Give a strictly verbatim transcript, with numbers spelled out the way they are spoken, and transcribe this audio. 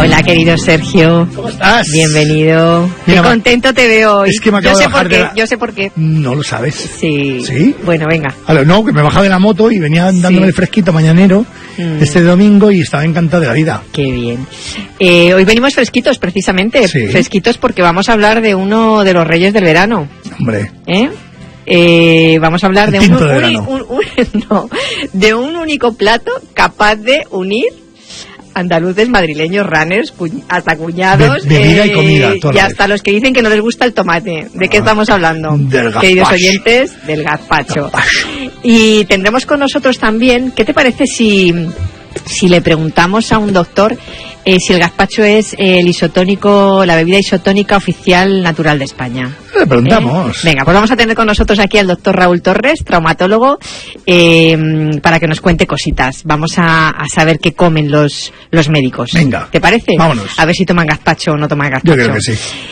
Hola, querido Sergio. ¿Cómo estás? Bienvenido. Mira, Qué contento te veo hoy. Es que me acabo yo sé de bajar por qué, de la... yo sé por qué. No lo sabes. Sí. ¿Sí? Bueno, venga. Ahora, no, que me bajaba de la moto y venía dándome Sí. el fresquito mañanero Mm. este domingo y estaba encantado de la vida. Qué bien. Eh, hoy venimos fresquitos, precisamente. Sí. Fresquitos porque vamos a hablar de uno de los reyes del verano. Hombre, ¿Eh? Eh, vamos a hablar El de un, tinto de uni- verano. un- un- no, de un único plato capaz de unir andaluces, madrileños, runners, cu- hasta cuñados, Be- bebida y comida, todo a y la hasta los que dicen que no les gusta el tomate. ¿De qué Ah, estamos hablando? del gazpacho. Queridos oyentes, del gazpacho. Gazpacho. Y tendremos con nosotros también, ¿qué te parece si, si le preguntamos a un doctor eh, si el gazpacho es el isotónico, la bebida isotónica oficial natural de España? le preguntamos. ¿Eh? Venga, pues vamos a tener con nosotros aquí al doctor Raúl Torres, traumatólogo, eh, para que nos cuente cositas. Vamos a, a saber qué comen los, los médicos. Venga. ¿Te parece? Vámonos. A ver si toman gazpacho o no toman gazpacho. Yo creo que sí.